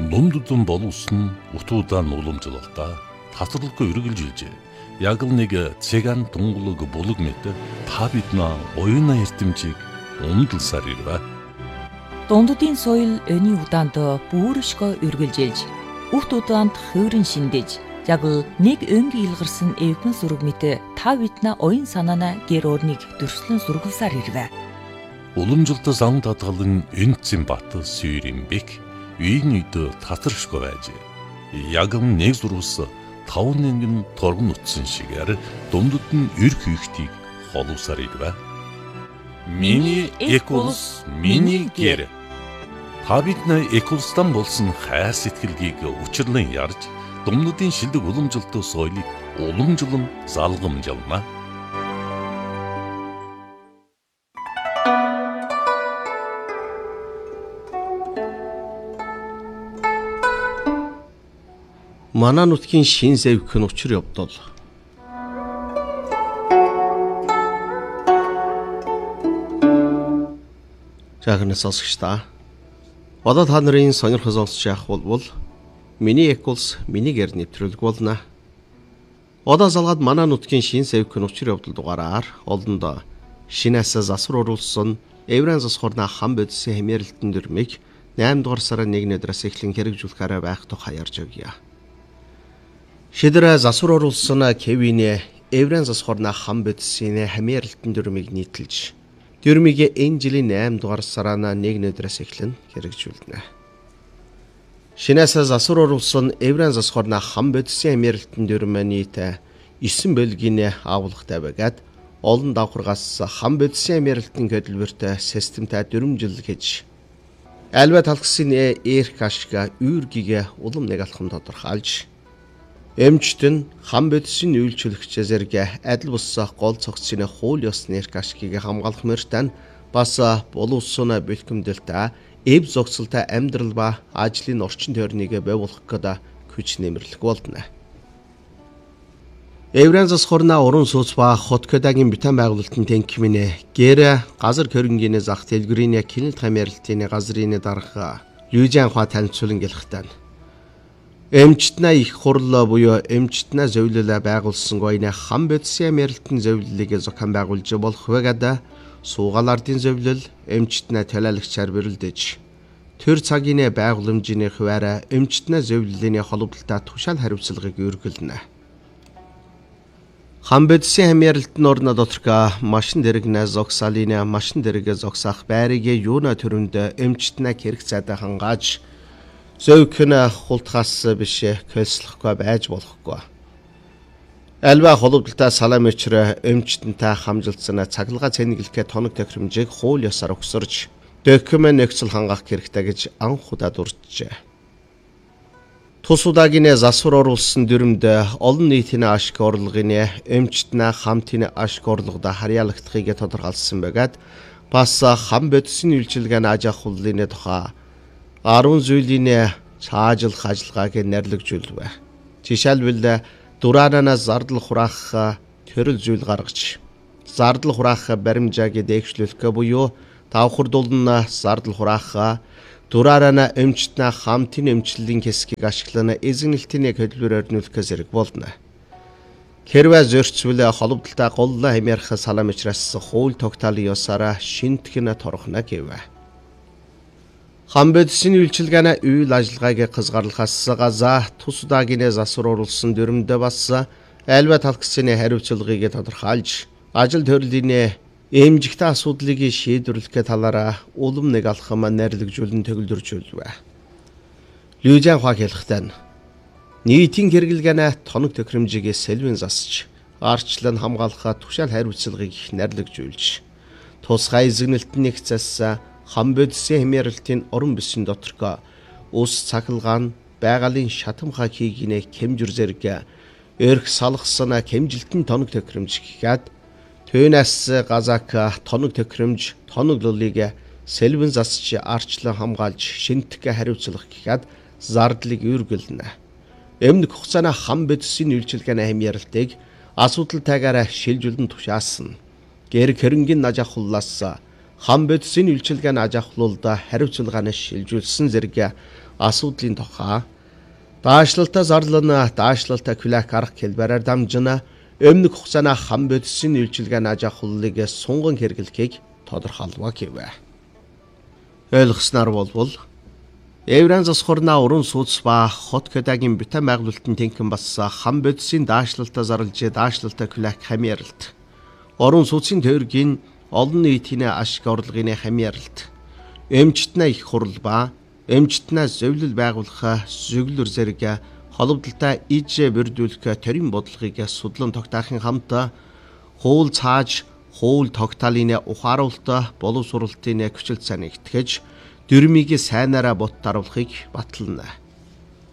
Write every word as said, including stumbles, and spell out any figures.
Дундудун боловсон утуудаа уламжлалтаа тасралгүй үргэлжилжээ. Яг л нэг цэган тунгалаг булаг мэт та биднаа оюуна эрдэмжийг өмдөлсаар ирвэ. Дундудын соёл өний удаанд бүршгөө үргэлжилж, үхт удаанд хөөрөн шиндэж, яг л нэг өнгийн илгарсан эвгэн сүрэг мэт та биднаа оюун санаана гэр орныг дөрслөн сургалсаар ирвэ. Уламжлалт зам татгалан энцэн бат сүйрийн бик үйн үйд татаршгүй байж. Яг нэг зурвас тав нэгэн торгон утсан шигээр дундад нь эр хийхтийг холовсаар ирвэ. Миний эколс, миний гэр. Та бидний эколстан болсон хайр сэтгэлгийг учирлан ярьж, дундадын шилдэг уламжлалт соёлыг уламжлан залгамжлана. Манай нутгийн шин зэвхэн учир явдал. Жагнас сонсогчдаа. Одоо та нарын сонирхол сонсож явах бол миний эколс, миний гэр нэвтрүүлэг болно. Одоо залгаад манай нутгийн шин зэвхэн учир явдал дугаараар олондоо шинээс засвар оруулсан Евран засхорна хан бодисын хэмээрэлтэн дүрмийг наймд дугаар сарын нэгний өдрөөс эхлэн хэрэгжүүлэхээр байх тухай ярьж өгье. Шидэрэ засвар оруулсан Кевине Евран засхорна хан бодисын хэмээрэлтэн дүрмийг нийтэлж дүрмийг энэ жилийн наймд дугаар сарын нэгний өдрөөс эхлэн хэрэгжүүлнэ. Шинээс засвар оруулсан Евран засхорна хан бодисын хэмээрэлтэн дүрм нийт девять бөлгийн агуулгатай байгаад олон давхаргаас хан бодисын хэмээрэлтэн хөдөлмөртэй системтэй дүрмжил гэж альва талхсын эрх ашиг үүргийг улам нэг алхам тодорхойлж эмчтэн хан бодисын үйлчлэгч зэрэг адил бус гол цогцны хууль ёсны эрх ашгийг хамгаалах мөртөө бас боловсон бэлтгэмдэлтэй эв зогсолтой амьдрал ба ажлын орчин тойрныг байгуулах гэдэг хүч нэмэрлэх болно. Евран засхорна уран сууц ба хоткодагийн битэн байгуулалтын тэнхимнэ гэр газар хөрөнгөний зах дэлгүүрийн клиент хамааралтын газрын дарга Лүжан хаа танилцуулан гэлхтэн. Эмчтнаа их хурл буюу эмчтнаа зөвлөлөө байгуулсан гойны хан бодисын хамааралтын зөвлөлийг зохион байгуулж болох байгаад суугаалардын зөвлөл эмчтнаа талаалагчаар бэрэлдэж төр цагийн байгууламжийн хуваараа эмчтнаа зөвлөлийн холбогдолтой тушаал хариуцлагыг өргөлнө. Хан бодисын хамааралтын орно доторх машин дэрэгнэ зогсаалын машин дэрэг зогсаах байрыг юуна төрөнд эмчтнаа хэрэг цайдаа хангааж зөвхөн хултгаас биш көлслөхгүй байж болохгүй. Альва холбогдолтой салам өчрө эмчтэнтэй хамжилсан цахилгаан цэнэглэхээ тоног тохиромжийг хууль ёсоор өгсөрж документ нөхцөл хангах хэрэгтэй гэж анх удаа дурджээ. Тус удаагийн засвар оруулсан дүрмд олон нийтийн ашиг орлогын эмчтнээ хамтын ашиг орлогод харьяалагдахыг тодорхойлсон байгаад бас хан бодисын үйлчилгээний аж ахуйлын тухай арван зүйлийн цаажилах ажиллагааг нэрлэгжүүлвэ. Жишээлбэл дураанаас зардал хураах төрөл зүйл гаргаж, зардал хураах баримжааг дэвшлүүлэх буюу давхардуулна зардал хураах дураанаа эмчтнээ хамтын эмчиллийн хэсгийг ашиглан эзэгнэлтийн хөдөлгөөр өрнүүлэх зэрэг болно. Хэрвээ зөрчил холбогдолтой гол хэмээрх салам учраас хууль тогтоолын ёсоор шинтгэн торохно гэвэ. Хан бодисын үйлчилгээний үйл ажиллагааг хязгаарлахаас газа тус удаагийн засвар оруулсан дүрмд бас альва талхсны хариуцлагыг тодорхойлж ажил төрлийн эмжигтэй асуудлыг шийдвэрлэх талаараа улам нэг алхам нэрлэгжүүлэн төгөлдржүүлвэ. Лүжан хаа хэлэхдээ нийтийн хэрэглэгээний тоног тохиромжийг сэлвэн засч арчлан хамгаалах тушаал хариуцлагыг нэрлэгжүүлж тусгай эзэгнэлтний хэсэс хан бодисын хэмээрэлтийн орон бисын доторх ус цахилгаан байгалийн шатамхай хийгинэ хэмжир зэрэг эрх салгасан хэмжилтэн тоног тохиромж гэхэд түүнээс газак тоног тохиромж тоноглолыг сэлвэн засч арчлан хамгаалж шинтгэ хариуцлах гэхэд зардлыг үргэлнэ. Эмнэг хугацааны хан бодисын үйлчилгээний хэмээрэлтийг асуудалтайгаар шилжүүлэн тушаасан. Гэр хөрөнгөний аж ахуйлаас хан бодисын үйлчилгээний аж ахуйлд хариуцлагааны шилжүүлсэн зэрэг асуудлын тухай даашлалтаа зарлана даашлалтаа күлэк арга хэлбэрээр дамжина өмнөх хугацааны хам бодисын үйлчилгээ аж ахуйлыг сунган хэрэглэхийг тодорхойлвоо гэвэ. Ойлгосноор болвол Евран засхурна уран сууц ба хот кэдагийн битэн байгуулалтын тэнхэн бас хам бодисын даашлалтаа зарлж даашлалтаа күлэк хамьярлалт. Орон сууцын тойргийн олон нийтийн ашиг орлогын хамьярлалт. Эмчтнэ их хурал ба эмчтнэ зөвлөл байгуулах зөвлөр зэрэг холбогдолтой ижээ бүрдүүлэх төрийн бодлогыг судлан тогтоохын хамт хууль цааж хууль тогтоолын ухааруулалт боловсруулалтын хүчил цааныг итгэж дөрмийг сайнаараа бот даруулахыг батлана.